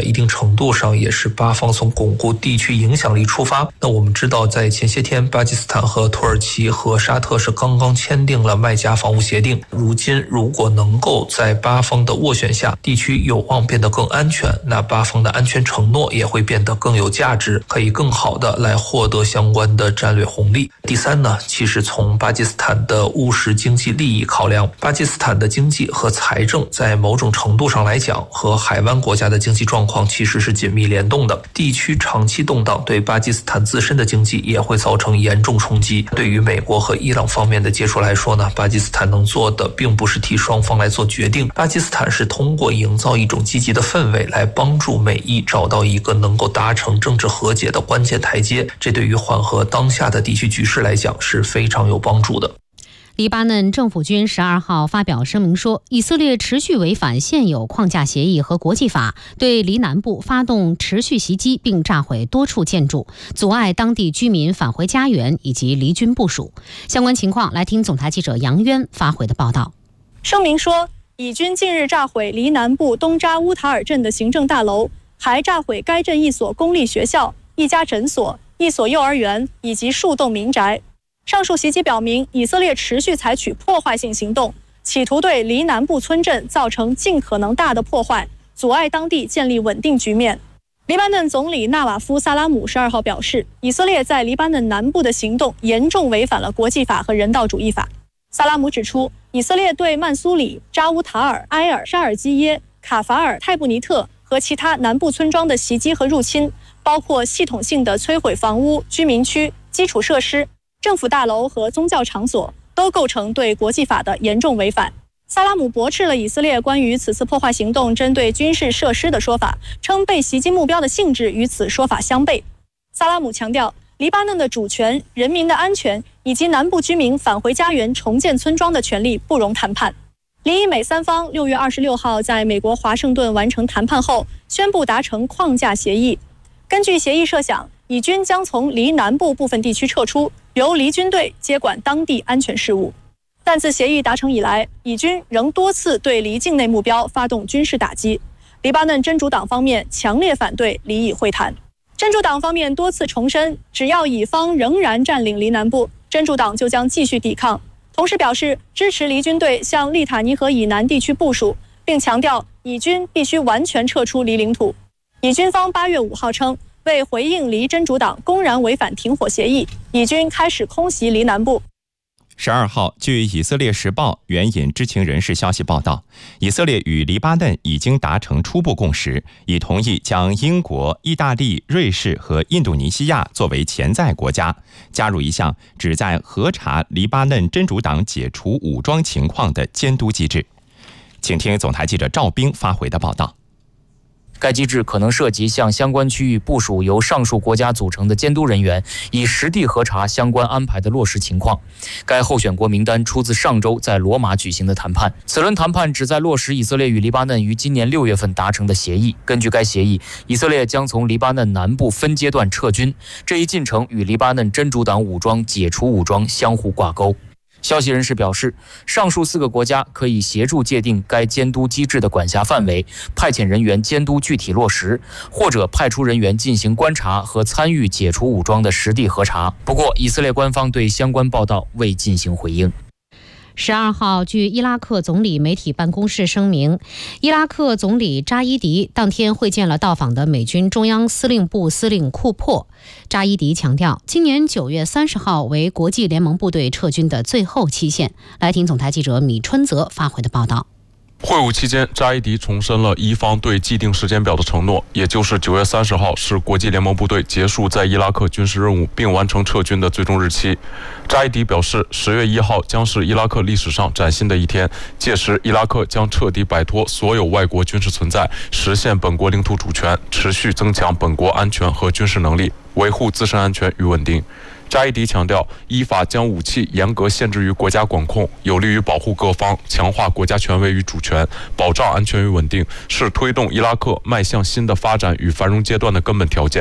一定程度上也是巴方从巩固地区影响力出发。那我们知道，在前些天，巴基斯坦和土耳其和沙特是刚刚签订了麦加防务协定。如今，如果能够在巴方的斡旋下，地区有望变得更安全，那巴方的安全承诺也会变得更有价值，可以更好的来获得相关的战略红利。第三呢，其实从巴基斯坦的务实经济利益考量，巴基斯坦的经济和财政在某种程度上来讲，和海湾国家的经济状况其实是紧密联动的。地区长期动荡对巴基斯坦自身的经济也会造成严重冲击。对于美国和伊朗方面的接触来说呢，巴基斯坦能做的并不是替双方来做决定，巴基斯坦是通过营造一种积极的氛围来帮助美伊找到一个能够达成政治和解的关键台阶，这对于缓和当下的地区局势来讲是非常有帮助的。 黎巴嫩政府军12号发表声明说，以色列持续违反现有框架协议和国际法，对黎南部发动持续袭击，并炸毁多处建筑，阻碍当地居民返回家园以及离军部署。相关情况来听总台记者杨渊发回的报道。 声明说，以军近日炸毁黎南部东扎乌塔尔镇的行政大楼，还炸毁该镇一所公立学校、一家诊所、一所幼儿园以及数栋民宅。上述袭击表明，以色列持续采取破坏性行动，企图对黎南部村镇造成尽可能大的破坏，阻碍当地建立稳定局面。黎巴嫩总理纳瓦夫·萨拉姆12号表示，以色列在黎巴嫩南部的行动严重违反了国际法和人道主义法。萨拉姆指出，以色列对曼苏里、扎乌塔尔、埃尔、沙尔基耶、卡法尔、泰布尼特和其他南部村庄的袭击和入侵，包括系统性的摧毁房屋、居民区、基础设施、政府大楼和宗教场所，都构成对国际法的严重违反。萨拉姆驳斥了以色列关于此次破坏行动针对军事设施的说法，称被袭击目标的性质与此说法相悖。萨拉姆强调，黎巴嫩的主权、人民的安全以及南部居民返回家园、重建村庄的权利不容谈判。黎以美三方6月26号在美国华盛顿完成谈判后，宣布达成框架协议。根据协议设想，以军将从黎南部部分地区撤出，由黎军队接管当地安全事务。但自协议达成以来，以军仍多次对黎境内目标发动军事打击。黎巴嫩真主党方面强烈反对黎以会谈。真主党方面多次重申，只要以方仍然占领黎南部，真主党就将继续抵抗。同时表示支持黎军队向利塔尼河以南地区部署，并强调以军必须完全撤出黎领土。以军方8月5号称，为回应黎真主党公然违反停火协议，以军开始空袭黎南部。 12号，据以色列时报援引知情人士消息报道，以色列与黎巴嫩已经达成初步共识，已同意将英国、意大利、瑞士和印度尼西亚作为潜在国家，加入一项旨在核查黎巴嫩真主党解除武装情况的监督机制。请听总台记者赵冰发回的报道。 该机制可能涉及向相关区域部署由上述国家组成的监督人员，以实地核查相关安排的落实情况。该候选国名单出自上周在罗马举行的谈判。此轮谈判旨在落实以色列与黎巴嫩于今年6月份达成的协议。根据该协议，以色列将从黎巴嫩南部分阶段撤军，这一进程与黎巴嫩真主党武装解除武装相互挂钩。消息人士表示，上述4个国家可以协助界定该监督机制的管辖范围，派遣人员监督具体落实，或者派出人员进行观察和参与解除武装的实地核查。不过，以色列官方对相关报道未进行回应。 12号，据伊拉克总理媒体办公室声明，伊拉克总理扎伊迪当天会见了到访的美军中央司令部司令库珀。扎伊迪强调，今年9月30号为国际联盟部队撤军的最后期限。来听总台记者米春泽发回的报道。 会晤期间，扎伊迪重申了伊方对既定时间表的承诺，也就是9月30号是国际联盟部队结束在伊拉克军事任务并完成撤军的最终日期。扎伊迪表示，10月1号将是伊拉克历史上崭新的一天，届时伊拉克将彻底摆脱所有外国军事存在，实现本国领土主权，持续增强本国安全和军事能力，维护自身安全与稳定。扎伊迪强调，依法将武器严格限制于国家管控，有利于保护各方，强化国家权威与主权，保障安全与稳定，是推动伊拉克迈向新的发展与繁荣阶段的根本条件。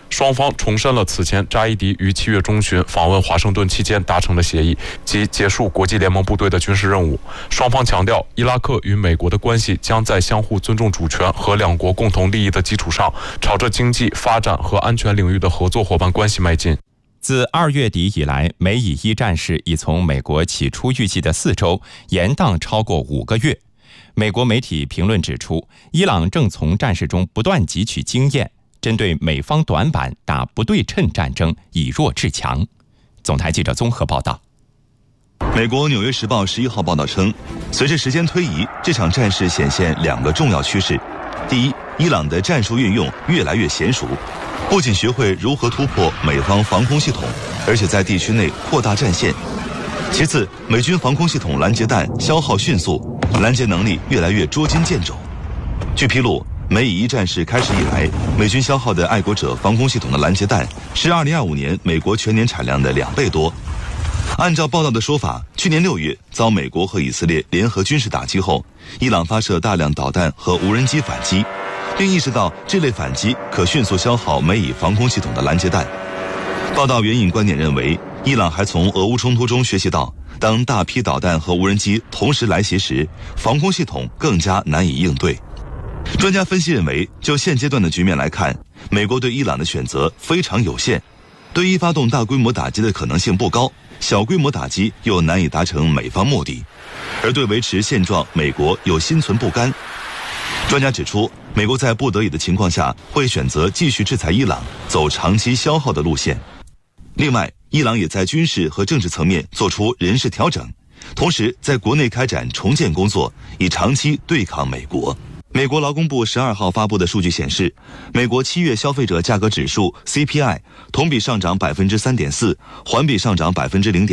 双方重申了此前扎伊迪于7月中旬访问华盛顿期间达成的协议，即结束国际联盟部队的军事任务。双方强调，伊拉克与美国的关系将在相互尊重主权和两国共同利益的基础上，朝着经济发展和安全领域的合作伙伴关系迈进。 自2月底以来，美以伊战事已从美国起初预计的4周延宕超过5个月。美国媒体评论指出，伊朗正从战事中不断汲取经验，针对美方短板打不对称战争，以弱制强。总台记者综合报道。 美国《纽约时报》11号报道称，随着时间推移，这场战事显现2个重要趋势：第一，伊朗的战术运用越来越娴熟，不仅学会如何突破美方防空系统，而且在地区内扩大战线。其次，美军防空系统拦截弹消耗迅速，拦截能力越来越捉襟见肘。据披露，美以伊战事开始以来，美军消耗的爱国者防空系统的拦截弹是2025年美国全年产量的2倍多。按照报道的说法，去年6月遭美国和以色列联合军事打击后，伊朗发射大量导弹和无人机反击，并意识到这类反击可迅速消耗美以防空系统的拦截弹。报道援引观点认为，伊朗还从俄乌冲突中学习到，当大批导弹和无人机同时来袭时，防空系统更加难以应对。专家分析认为，就现阶段的局面来看，美国对伊朗的选择非常有限，对伊发动大规模打击的可能性不高，小规模打击又难以达成美方目的，而对维持现状，美国又心存不甘。专家指出，美国在不得已的情况下，会选择继续制裁伊朗，走长期消耗的路线。另外，伊朗也在军事和政治层面做出人事调整，同时在国内开展重建工作，以长期对抗美国。美国劳工部12号发布的数据显示，美国7月消费者价格指数 CPI 同比上涨 3.4%， 环比上涨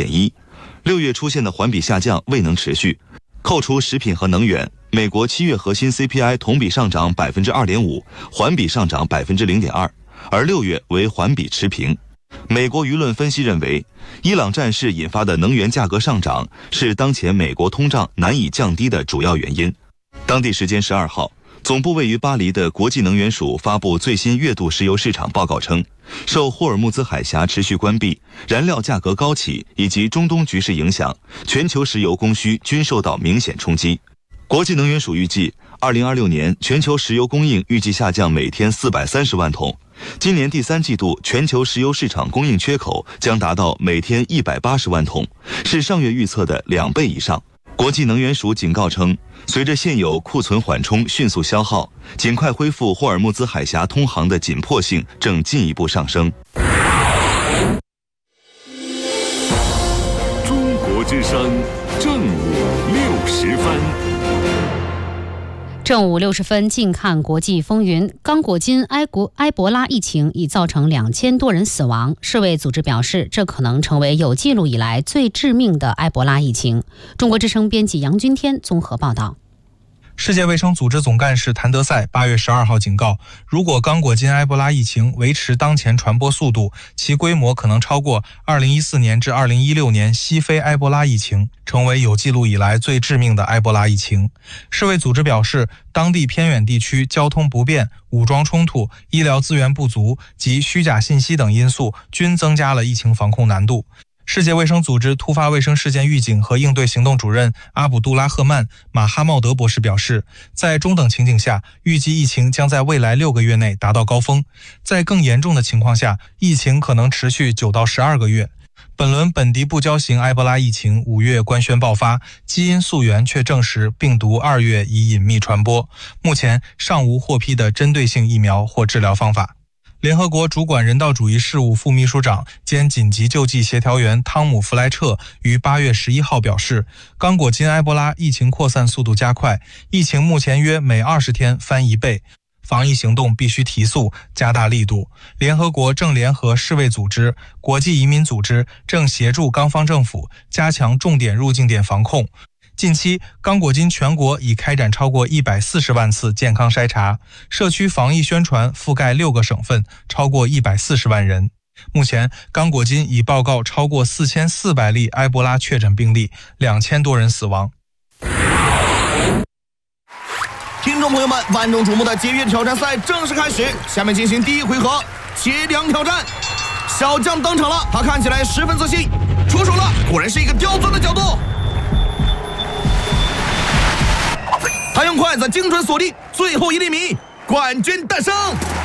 0.1%。6月出现的环比下降未能持续。扣除食品和能源，美国7月核心 CPI 同比上涨 2.5%， 环比上涨 0.2%， 而6月为环比持平。美国舆论分析认为，伊朗战事引发的能源价格上涨是当前美国通胀难以降低的主要原因。当地时间12号，总部位于巴黎的国际能源署发布最新月度石油市场报告称，受霍尔木兹海峡持续关闭、燃料价格高企以及中东局势影响，全球石油供需均受到明显冲击。国际能源署预计，2026年全球石油供应预计下降每天430万桶，今年第3季度全球石油市场供应缺口将达到每天180万桶，是上月预测的2倍以上。国际能源署警告称，随着现有库存缓冲迅速消耗，尽快恢复霍尔木兹海峡通航的紧迫性正进一步上升。 中国之声正午60分。 正午60分，近看国际风云。刚果金埃博拉疫情已造成2000多人死亡，世卫组织表示，这可能成为有记录以来最致命的埃博拉疫情。中国之声编辑杨军天综合报道。 世界卫生组织总干事谭德赛8月12号警告，如果刚果金埃博拉疫情维持当前传播速度，其规模可能超过2014年至2016年西非埃博拉疫情，成为有记录以来最致命的埃博拉疫情。世卫组织表示，当地偏远地区交通不便、武装冲突、医疗资源不足及虚假信息等因素均增加了疫情防控难度。世界卫生组织突发卫生事件预警和应对行动主任阿卜杜拉赫曼·马哈茂德博士表示，在中等情景下，预计疫情将在未来6个月内达到高峰；在更严重的情况下，疫情可能持续9到12个月。本轮本地不交型埃博拉疫情5月官宣爆发，基因溯源却证实病毒2月已隐秘传播，目前尚无获批的针对性疫苗或治疗方法。联合国主管人道主义事务副秘书长兼紧急救济协调员汤姆·弗莱彻于8月11号表示，刚果金埃博拉疫情扩散速度加快，疫情目前约每20天翻1倍，防疫行动必须提速，加大力度。联合国正联合世卫组织、国际移民组织正协助刚方政府加强重点入境点防控。近期，刚果金全国已开展超过140万次健康筛查，社区防疫宣传覆盖6个省份，超过140万人。目前，刚果金已报告超过4400例埃博拉确诊病例，2000多人死亡。 听众朋友们，万众瞩目的节约挑战赛正式开始，下面进行第一回合，请铁梁挑战。小将登场了，他看起来十分自信，出手了，果然是一个刁钻的角度。他用筷子精准锁定最后1厘米，冠军诞生。